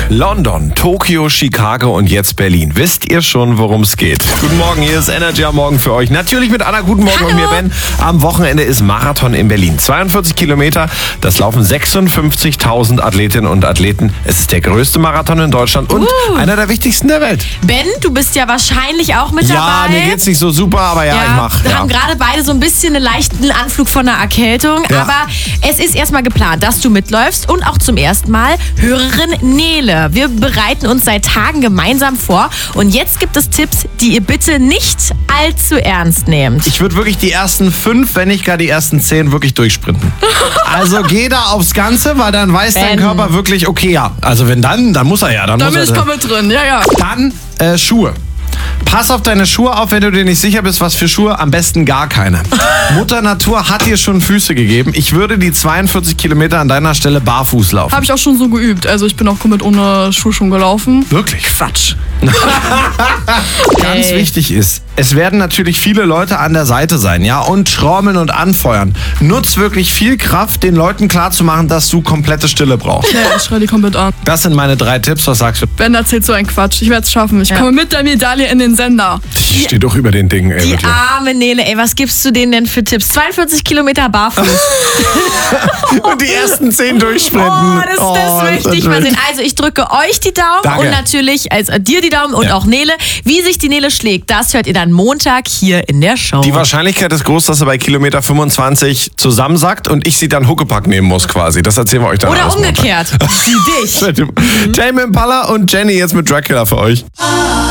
London, Tokio, Chicago und jetzt Berlin. Wisst ihr schon, worum es geht? Guten Morgen, hier ist Energy am Morgen für euch. Natürlich mit Anna, guten Morgen. Hallo. Und mir Ben. Am Wochenende ist Marathon in Berlin. 42 Kilometer, das laufen 56.000 Athletinnen und Athleten. Es ist der größte Marathon in Deutschland und einer der wichtigsten der Welt. Ben, du bist ja wahrscheinlich auch mit Ja, dabei. mir geht's nicht so super, aber ja, ich mach. Wir haben gerade beide so ein bisschen einen leichten Anflug von einer Erkältung. Ja. Aber es ist erstmal geplant, dass du mitläufst und auch zum ersten Mal Hörerin Nele. Wir bereiten uns seit Tagen gemeinsam vor und jetzt gibt es Tipps, die ihr bitte nicht allzu ernst nehmt. Ich würde wirklich die ersten 5, wenn nicht gar die ersten 10 wirklich durchsprinten. Also geh da aufs Ganze, weil dann weiß dein Ben. Körper wirklich, okay, ja. Also wenn dann muss er ja. Dann Da muss bin er ich komplett drin, ja. Dann Schuhe. Pass auf deine Schuhe auf, wenn du dir nicht sicher bist, was für Schuhe, am besten gar keine. Mutter Natur hat dir schon Füße gegeben. Ich würde die 42 Kilometer an deiner Stelle barfuß laufen. Habe ich auch schon so geübt. Also ich bin auch komplett ohne Schuhe schon gelaufen. Wirklich? Quatsch. Ganz Ey. wichtig ist, es werden natürlich viele Leute an der Seite sein, ja, und trommeln und anfeuern. Nutz wirklich viel Kraft, den Leuten klarzumachen, dass du komplette Stille brauchst. Ja, ich schreie die komplett an. Das sind meine 3 Tipps. Was sagst du? Ben erzählt so ein Quatsch. Ich werde es schaffen. Ich komme mit der Medaille in den Sender. Ich stehe doch über den Dingen, ey, Die wirklich. arme Nele, ey, was gibst du denen denn für Tipps? 42 Kilometer barfuß. Und die ersten 10 durchsprinten. Das möchte ich mal sehen. Also ich drücke euch die Daumen Danke. und natürlich dir die Daumen und auch Nele. Wie sich die Nele schlägt, das hört ihr dann Montag hier in der Show. Die Wahrscheinlichkeit ist groß, dass er bei Kilometer 25 zusammensackt und ich sie dann Huckepack nehmen muss quasi. Das erzählen wir euch dann Oder alles Montag. umgekehrt. Sie dich. Tame Impala und Jenny jetzt mit Dracula für euch.